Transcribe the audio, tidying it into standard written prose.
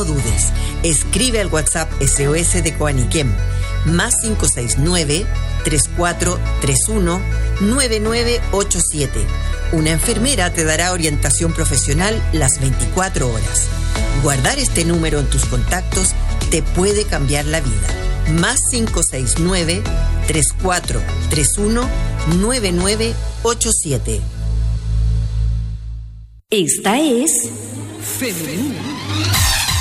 No dudes. Escribe al WhatsApp SOS de Coaniquem, más 569-3431-9987. Una enfermera te dará orientación profesional las 24 horas. Guardar este número en tus contactos te puede cambiar la vida. Más 569-3431-9987. Esta es Femenina.